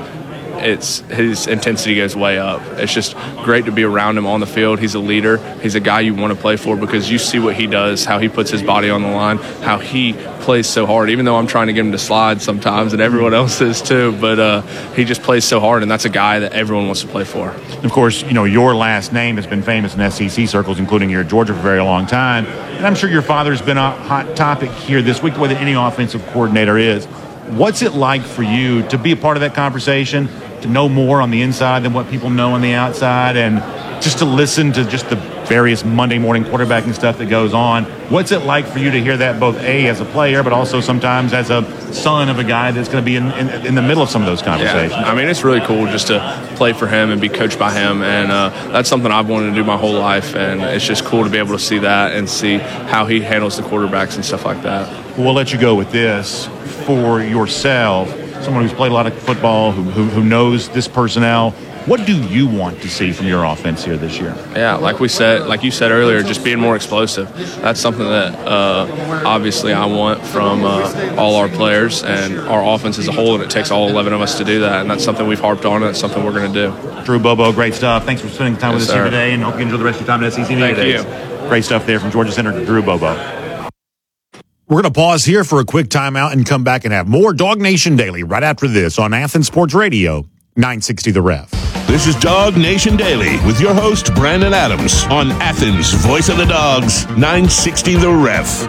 his intensity goes way up. It's just great to be around him on the field. He's a leader. He's a guy you want to play for because you see what he does, how he puts his body on the line, how he plays so hard, even though I'm trying to get him to slide sometimes and everyone else is too, but he just plays so hard, and that's a guy that everyone wants to play for. Of course, you know, your last name has been famous in SEC circles, including here at Georgia for a very long time, and I'm sure your father's been a hot topic here this week, the way that any offensive coordinator is. What's it like for you to be a part of that conversation, to know more on the inside than what people know on the outside, and just to listen to just the various Monday morning quarterbacking stuff that goes on. What's it like for you to hear that both as a player, but also sometimes as a son of a guy that's going to be in the middle of some of those conversations? Yeah, I mean, it's really cool just to play for him and be coached by him, and that's something I've wanted to do my whole life, and it's just cool to be able to see that and see how he handles the quarterbacks and stuff like that. We'll let you go with this. For yourself, someone who's played a lot of football, who knows this personnel, what do you want to see from your offense here this year? Yeah, like you said earlier, just being more explosive. That's something that obviously I want from all our players and our offense as a whole, and it takes all 11 of us to do that, and that's something we've harped on, and that's something we're going to do. Drew Bobo, great stuff. Thanks for spending time with us here today, and hope you enjoy the rest of your time at SEC Media Days. Thank you. Great stuff there from Georgia Center to Drew Bobo. We're going to pause here for a quick timeout and come back and have more Dog Nation Daily right after this on Athens Sports Radio, 960 The Ref. This is Dog Nation Daily with your host, Brandon Adams, on Athens, voice of the Dogs, 960 The Ref.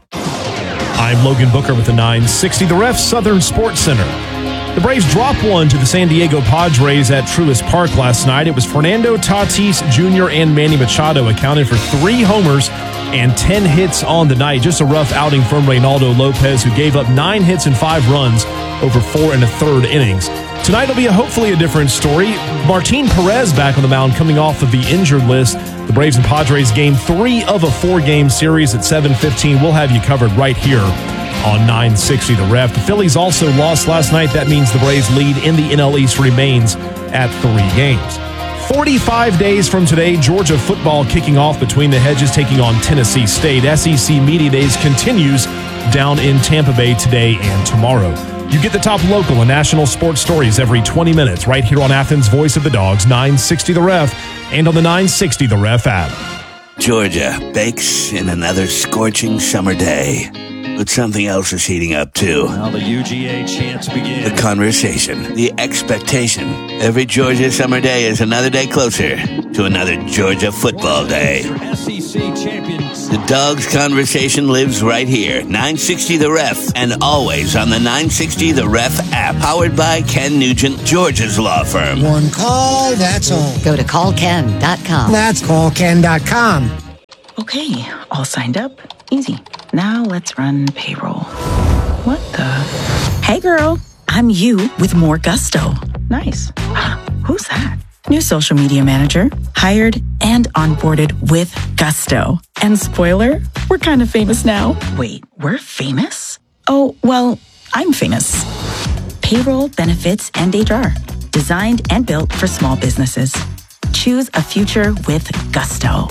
I'm Logan Booker with the 960 The Ref Southern Sports Center. The Braves dropped one to the San Diego Padres at Truist Park last night. It was Fernando Tatis Jr. and Manny Machado accounted for 3 homers and 10 hits on the night. Just a rough outing from Reynaldo Lopez, who gave up 9 hits and 5 runs over 4 1/3 innings. Tonight will be hopefully a different story. Martin Perez back on the mound coming off of the injured list. The Braves and Padres game 3 of a 4-game series at 7:15. We'll have you covered right here on 960 The Ref. The Phillies also lost last night. That means the Braves lead in the NL East remains at 3 games. 45 days from today, Georgia football kicking off between the Hedges taking on Tennessee State. SEC Media Days continues down in Tampa Bay today and tomorrow. You get the top local and national sports stories every 20 minutes right here on Athens' Voice of the Dogs, 960 The Ref, and on the 960 The Ref app. Georgia bakes in another scorching summer day. But something else is heating up, too. Now the UGA chants begin. The conversation, the expectation. Every Georgia summer day is another day closer to another Georgia football day. SEC champions. The Dogs conversation lives right here. 960 The Ref, and always on the 960 The Ref app. Powered by Ken Nugent, Georgia's law firm. One call, that's all. Go to callken.com. That's callken.com. Okay, all signed up. Easy. Now let's run payroll. What the? Hey girl, I'm you with more gusto. Nice. Who's that? New social media manager, hired and onboarded with gusto. And spoiler, we're kind of famous now. Wait, we're famous? Oh, well, I'm famous. Payroll, benefits, and HR. Designed and built for small businesses. Choose a future with gusto.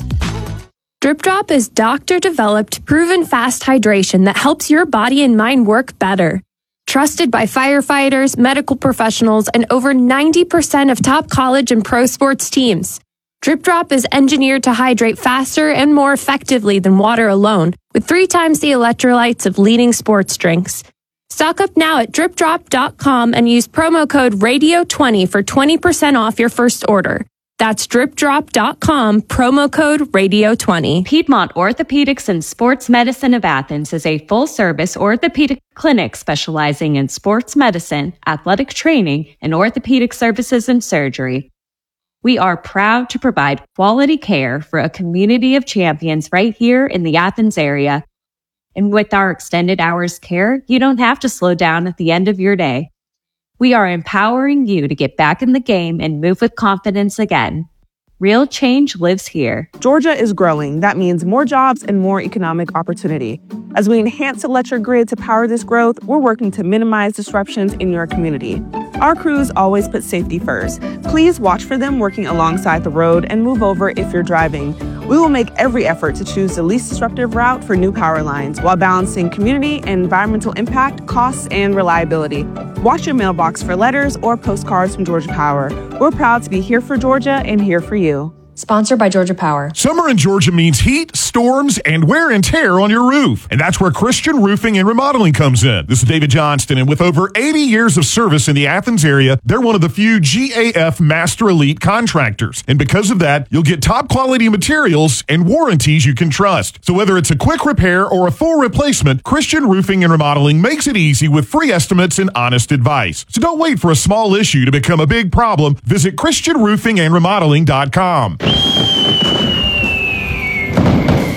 Drip Drop is doctor-developed, proven fast hydration that helps your body and mind work better. Trusted by firefighters, medical professionals, and over 90% of top college and pro sports teams. Drip Drop is engineered to hydrate faster and more effectively than water alone, with 3 times the electrolytes of leading sports drinks. Stock up now at dripdrop.com and use promo code RADIO20 for 20% off your first order. That's dripdrop.com, promo code RADIO20. Piedmont Orthopedics and Sports Medicine of Athens is a full-service orthopedic clinic specializing in sports medicine, athletic training, and orthopedic services and surgery. We are proud to provide quality care for a community of champions right here in the Athens area. And with our extended hours care, you don't have to slow down at the end of your day. We are empowering you to get back in the game and move with confidence again. Real change lives here. Georgia is growing. That means more jobs and more economic opportunity. As we enhance the electric grid to power this growth, we're working to minimize disruptions in your community. Our crews always put safety first. Please watch for them working alongside the road and move over if you're driving. We will make every effort to choose the least disruptive route for new power lines while balancing community and environmental impact, costs, and reliability. Watch your mailbox for letters or postcards from Georgia Power. We're proud to be here for Georgia and here for you. Sponsored by Georgia Power. Summer in Georgia means heat, storms, and wear and tear on your roof. And that's where Christian Roofing and Remodeling comes in. This is David Johnston, and with over 80 years of service in the Athens area, they're one of the few GAF Master Elite contractors. And because of that, you'll get top quality materials and warranties you can trust. So whether it's a quick repair or a full replacement, Christian Roofing and Remodeling makes it easy with free estimates and honest advice. So don't wait for a small issue to become a big problem. Visit ChristianRoofingandRemodeling.com.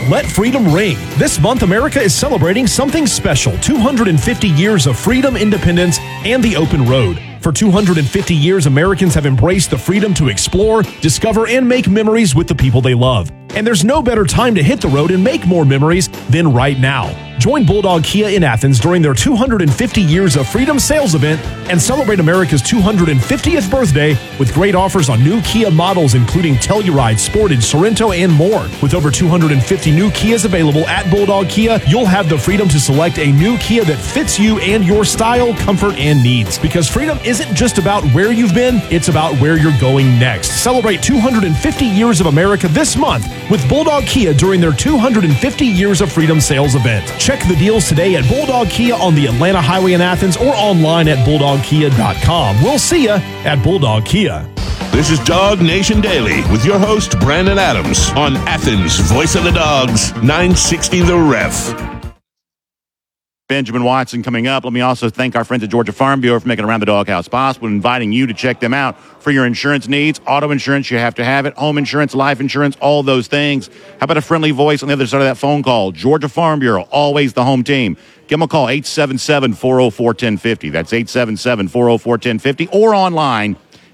Let freedom ring. This month, America is celebrating something special: 250 years of freedom, independence, and the open road. For 250 years, Americans have embraced the freedom to explore, discover, and make memories with the people they love. And there's no better time to hit the road and make more memories than right now. Join Bulldog Kia in Athens during their 250 Years of Freedom sales event and celebrate America's 250th birthday with great offers on new Kia models, including Telluride, Sportage, Sorento, and more. With over 250 new Kias available at Bulldog Kia, you'll have the freedom to select a new Kia that fits you and your style, comfort, and needs. Because freedom isn't just about where you've been, it's about where you're going next. Celebrate 250 Years of America this month with Bulldog Kia during their 250 Years of Freedom sales event. Check the deals today at Bulldog Kia on the Atlanta Highway in Athens or online at bulldogkia.com. We'll see you at Bulldog Kia. This is Dog Nation Daily with your host, Brandon Adams, on Athens' Voice of the Dogs, 960 The Ref. Benjamin Watson coming up. Let me also thank our friends at Georgia Farm Bureau for making Around the Doghouse possible, inviting you to check them out for your insurance needs. Auto insurance, you have to have it. Home insurance, life insurance, all those things. How about a friendly voice on the other side of that phone call? Georgia Farm Bureau, always the home team. Give them a call, 877-404-1050. That's 877-404-1050. Or online,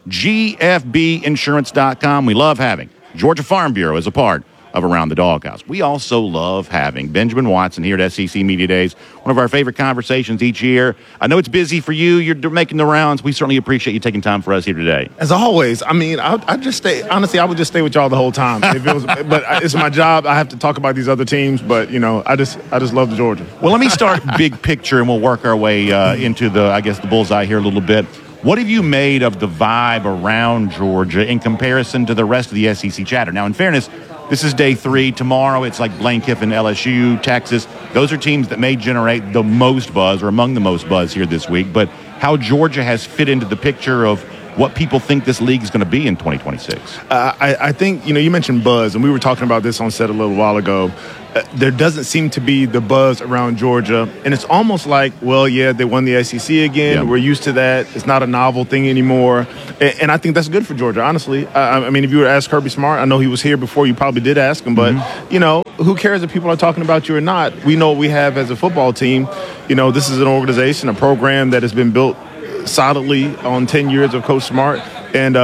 gfbinsurance.com. We love having Georgia Farm Bureau as a part of Around the Doghouse. We also love having Benjamin Watson here at SEC Media Days, one of our favorite conversations each year. I know it's busy for you. You're making the rounds. We certainly appreciate you taking time for us here today. As always. I mean, I just stay. Honestly, I would just stay with y'all the whole time. If it was, but it's my job. I have to talk about these other teams. But you know, I just love Georgia. Well, let me start big picture, and we'll work our way into the bullseye here a little bit. What have you made of the vibe around Georgia in comparison to the rest of the SEC chatter? Now, in fairness, this is day 3. Tomorrow, it's like Blaine Kiffin, LSU, Texas. Those are teams that may generate the most buzz or among the most buzz here this week. But how Georgia has fit into the picture of what people think this league is going to be in 2026. I think, you mentioned buzz, and we were talking about this on set a little while ago. There doesn't seem to be the buzz around Georgia, and it's almost like, well, yeah, they won the SEC again. Yeah. We're used to that. It's not a novel thing anymore, and I think that's good for Georgia, honestly. I mean, if you were to ask Kirby Smart, I know he was here before, you probably did ask him, but, who cares if people are talking about you or not? We know what we have as a football team. This is an organization, a program that has been built solidly on 10 years of Coach Smart, and,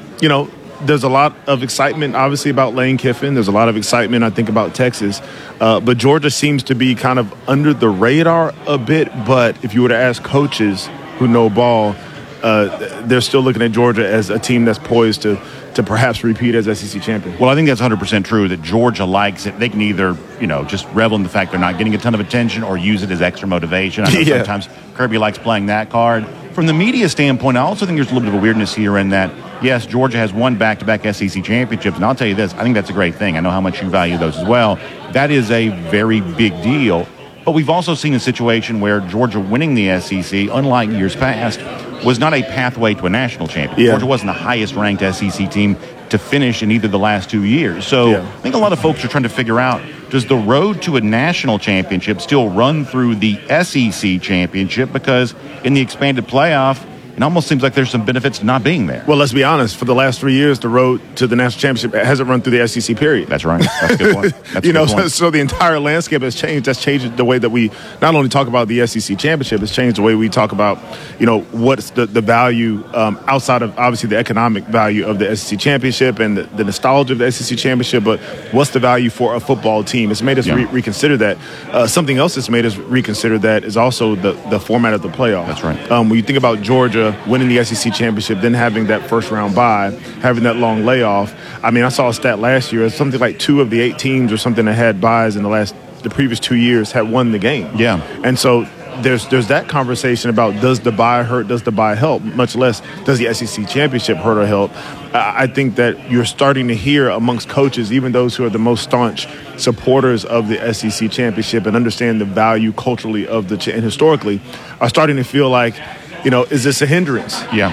there's a lot of excitement, obviously, about Lane Kiffin. There's a lot of excitement, I think, about Texas. But Georgia seems to be kind of under the radar a bit. But if you were to ask coaches who know ball, they're still looking at Georgia as a team that's poised to perhaps repeat as SEC champion. Well, I think that's 100% true, that Georgia likes it. They can either, just revel in the fact they're not getting a ton of attention or use it as extra motivation. I know sometimes Kirby likes playing that card. From the media standpoint, I also think there's a little bit of a weirdness here in that, yes, Georgia has won back-to-back SEC championships, and I'll tell you this, I think that's a great thing. I know how much you value those as well. That is a very big deal. But we've also seen a situation where Georgia winning the SEC, unlike years past, was not a pathway to a national champion. Yeah. Georgia wasn't the highest-ranked SEC team to finish in either the last 2 years. So I think a lot of folks are trying to figure out, does the road to a national championship still run through the SEC championship? Because in the expanded playoff, it almost seems like there's some benefits to not being there. Well, let's be honest. For the last 3 years, the road to the national championship hasn't run through the SEC, period. That's right. That's a good point. That's a good point. So the entire landscape has changed. That's changed the way that we not only talk about the SEC championship, it's changed the way we talk about, what's the value outside of, obviously, the economic value of the SEC championship and the nostalgia of the SEC championship, but what's the value for a football team? It's made us reconsider that. Something else that's made us reconsider that is also the format of the playoff. That's right. When you think about Georgia winning the SEC championship, then having that first round bye, having that long layoff. I mean, I saw a stat last year. It's something like 2 of the 8 teams or something that had byes in the previous 2 years had won the game. Yeah. And so there's that conversation about, does the bye hurt, does the bye help, much less does the SEC championship hurt or help. I think that you're starting to hear amongst coaches, even those who are the most staunch supporters of the SEC championship and understand the value culturally of and historically, are starting to feel like, is this a hindrance? Yeah.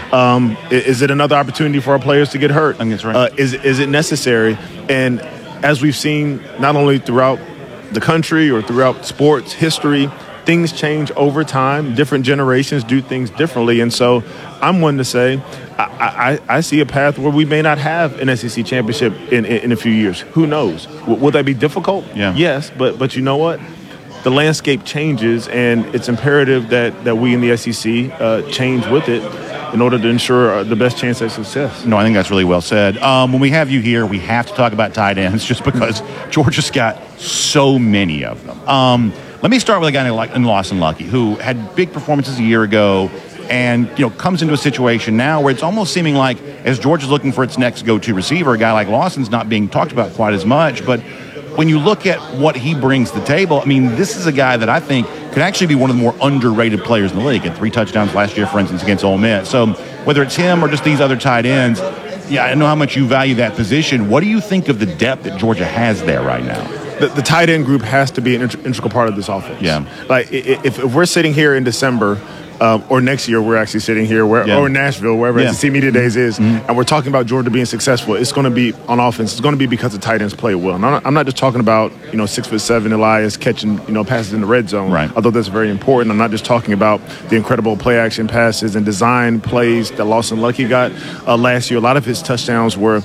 Is it another opportunity for our players to get hurt? I think that's right. Is it necessary? And as we've seen, not only throughout the country or throughout sports history, things change over time. Different generations do things differently. And so I'm one to say I see a path where we may not have an SEC championship in a few years. Who knows? Will that be difficult? Yeah. Yes, but you know what? The landscape changes, and it's imperative that we in the SEC change with it in order to ensure the best chance at success. No, I think that's really well said. When we have you here, we have to talk about tight ends just because Georgia's got so many of them. Let me start with a guy like Lawson Lucky, who had big performances a year ago and, comes into a situation now where it's almost seeming like as Georgia's looking for its next go-to receiver, a guy like Lawson's not being talked about quite as much. But when you look at what he brings to the table, I mean, this is a guy that I think could actually be one of the more underrated players in the league. Had 3 touchdowns last year, for instance, against Ole Miss. So whether it's him or just these other tight ends, I know how much you value that position. What do you think of the depth that Georgia has there right now? The tight end group has to be an integral part of this offense. Yeah. Like, if we're sitting here in December, or next year we're actually sitting here, or in Nashville, wherever SEC Media Days is, and we're talking about Georgia being successful, it's going to be on offense. It's going to be because the tight ends play well. And I'm not just talking about 6'7" Elias catching passes in the red zone, right? Although that's very important. I'm not just talking about the incredible play action passes and design plays that Lawson Lucky got last year. A lot of his touchdowns were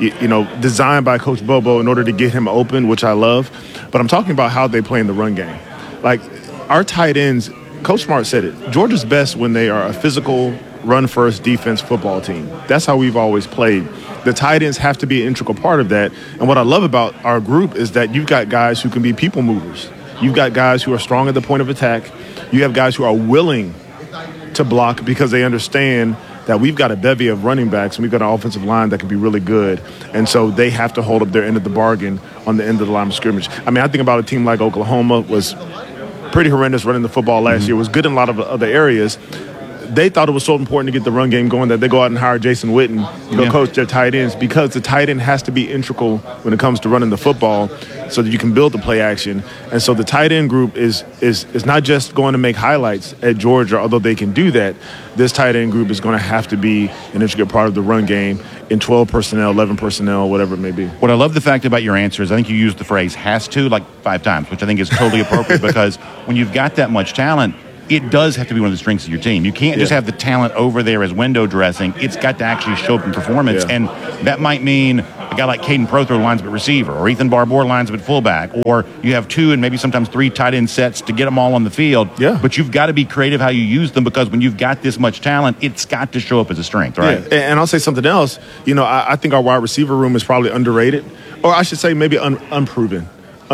designed by Coach Bobo in order to get him open, which I love. But I'm talking about how they play in the run game. Like, our tight ends, Coach Smart said it, Georgia's best when they are a physical, run-first defense football team. That's how we've always played. The tight ends have to be an integral part of that. And what I love about our group is that you've got guys who can be people movers. You've got guys who are strong at the point of attack. You have guys who are willing to block because they understand that we've got a bevy of running backs and we've got an offensive line that can be really good. And so they have to hold up their end of the bargain on the end of the line of scrimmage. I mean, I think about a team like Oklahoma was pretty horrendous running the football last year. It was good in a lot of other areas. They thought it was so important to get the run game going that they go out and hire Jason Witten to go coach their tight ends, because the tight end has to be integral when it comes to running the football so that you can build the play action. And so the tight end group is not just going to make highlights at Georgia, although they can do that. This tight end group is going to have to be an integral part of the run game in 12 personnel, 11 personnel, whatever it may be. What I love the fact about your answer is I think you used the phrase has to like 5 times, which I think is totally appropriate because when you've got that much talent, it does have to be one of the strengths of your team. You can't just have the talent over there as window dressing. It's got to actually show up in performance. And that might mean a guy like Caden Prothro lines up at receiver, or Ethan Barbour lines up at fullback, or you have 2 and maybe sometimes 3 tight end sets to get them all on the field. Yeah. But you've got to be creative how you use them, because when you've got this much talent, it's got to show up as a strength, right? Yeah. And I'll say something else. I think our wide receiver room is probably underrated, or I should say maybe unproven.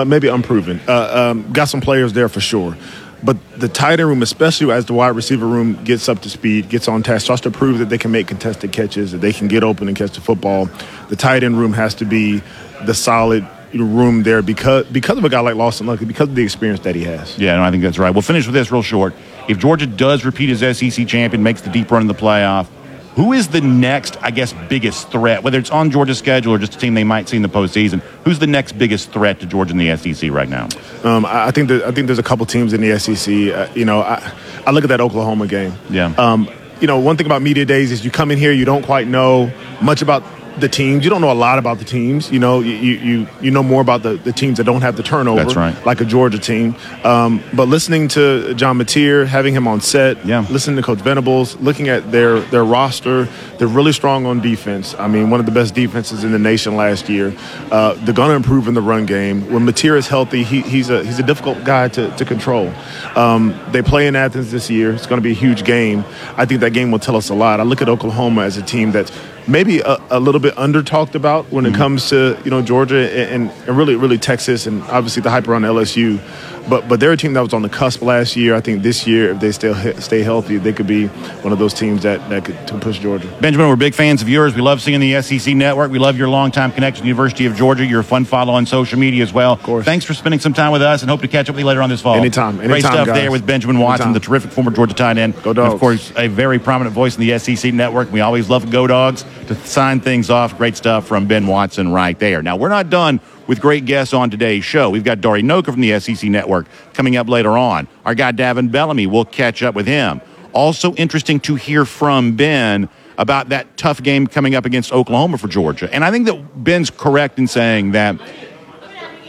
Got some players there for sure. But the tight end room, especially as the wide receiver room gets up to speed, gets on task, starts to prove that they can make contested catches, that they can get open and catch the football, the tight end room has to be the solid room there because of a guy like Lawson Lucky, because of the experience that he has. Yeah, no, I think that's right. We'll finish with this real short. If Georgia does repeat as SEC champion, makes the deep run in the playoff, who is the next, biggest threat, whether it's on Georgia's schedule or just a team they might see in the postseason? Who's the next biggest threat to Georgia in the SEC right now? I think there's a couple teams in the SEC. I look at that Oklahoma game. Yeah. One thing about media days is you come in here, you don't quite know much about the teams. You don't know a lot about the teams. You know more about the teams that don't have the turnover. That's right. Like a Georgia team. But listening to John Mateer, having him on set, listening to Coach Venables, looking at their roster, they're really strong on defense. I mean, one of the best defenses in the nation last year. They're going to improve in the run game. When Mateer is healthy, he's a difficult guy to control. They play in Athens this year. It's going to be a huge game. I think that game will tell us a lot. I look at Oklahoma as a team that's maybe a little bit under talked about when it comes to Georgia and really Texas, and obviously the hype around LSU. But they're a team that was on the cusp last year. I think this year, if they still stay healthy, they could be one of those teams that could to push Georgia. Benjamin, we're big fans of yours. We love seeing the SEC Network. We love your longtime connection to the University of Georgia. You're a fun follow on social media as well. Of course. Thanks for spending some time with us, and hope to catch up with you later on this fall. Anytime, Great stuff guys. there with Benjamin Watson, the terrific former Georgia tight end. Go Dogs. And of course, a very prominent voice in the SEC Network. We always love Go Dogs to sign things off. Great stuff from Ben Watson right there. Now, we're not done with great guests on today's show. We've got Dari Nowkhah from the SEC Network coming up later on. Our guy Davin Bellamy, we'll catch up with him. Also interesting to hear from Ben about that tough game coming up against Oklahoma for Georgia. And I think that Ben's correct in saying that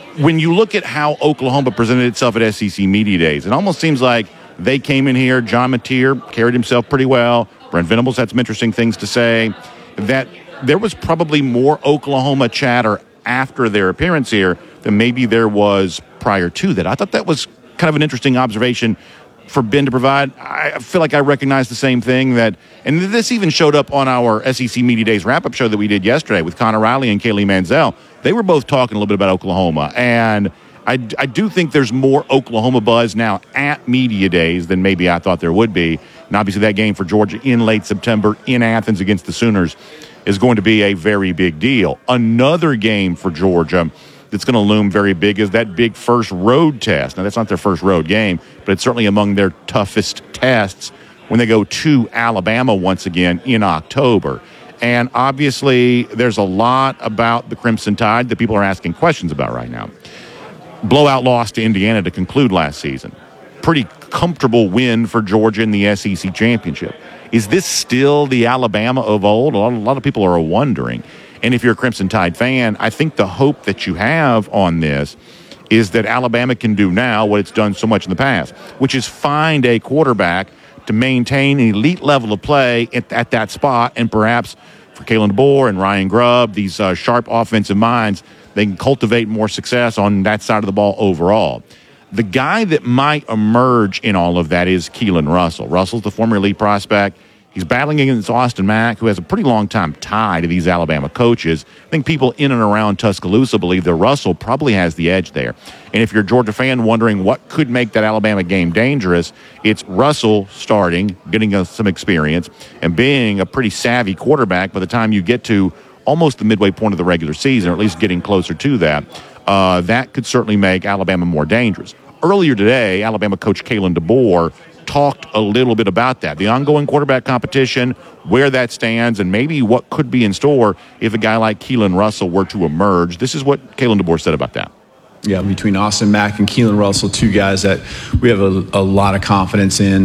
when you look at how Oklahoma presented itself at SEC Media Days, it almost seems like they came in here, John Mateer carried himself pretty well, Brent Venables had some interesting things to say, that there was probably more Oklahoma chatter after their appearance here than maybe there was prior to that. I thought that was kind of an interesting observation for Ben to provide. I feel like I recognize the same thing and this even showed up on our SEC Media Days wrap-up show that we did yesterday with Connor Riley and Kaylee Mansell. They were both talking a little bit about Oklahoma, and I do think there's more Oklahoma buzz now at Media Days than maybe I thought there would be. And obviously that game for Georgia in late September in Athens against the Sooners is going to be a very big deal. Another game for Georgia that's going to loom very big is that big first road test. Now, that's not their first road game, but it's certainly among their toughest tests when they go to Alabama once again in October. And obviously, there's a lot about the Crimson Tide that people are asking questions about right now. Blowout loss to Indiana to conclude last season. Pretty comfortable win for Georgia in the SEC championship. Is this still the Alabama of old? A lot of people are wondering. And if you're a Crimson Tide fan, I think the hope that you have on this is that Alabama can do now what it's done so much in the past, which is find a quarterback to maintain an elite level of play at that spot, and perhaps for Kalen DeBoer and Ryan Grubb, these sharp offensive minds, they can cultivate more success on that side of the ball overall. The guy that might emerge in all of that is Keelan Russell. Russell's the former elite prospect. He's battling against Austin Mack, who has a pretty long time tie to these Alabama coaches. I think people in and around Tuscaloosa believe that Russell probably has the edge there. And if you're a Georgia fan wondering what could make that Alabama game dangerous, it's Russell starting, getting some experience, and being a pretty savvy quarterback by the time you get to almost the midway point of the regular season, or at least getting closer to that. That could certainly make Alabama more dangerous. Earlier today, Alabama coach Kalen DeBoer talked a little bit about that, the ongoing quarterback competition, where that stands, and maybe what could be in store if a guy like Keelan Russell were to emerge. This is what Kalen DeBoer said about that. Yeah, between Austin Mack and Keelan Russell, two guys that we have a lot of confidence in.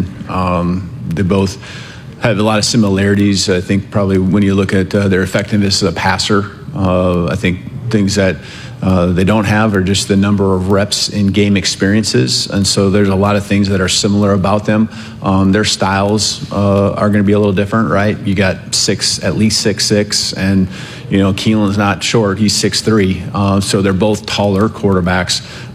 They both have a lot of similarities. I think probably when you look at their effectiveness as a passer, I think things that they don't have are just the number of reps in game experiences. And so there's a lot of things that are similar about them. Their styles are going to be a little different, right? You got at least 6'6", and, Keelan's not short. He's 6'3". So they're both taller quarterbacks.